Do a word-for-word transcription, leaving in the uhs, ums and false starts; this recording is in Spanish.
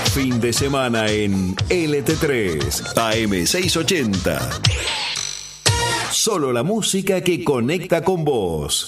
Fin de semana en L T tres, A M seiscientos ochenta. Solo la música que conecta con vos.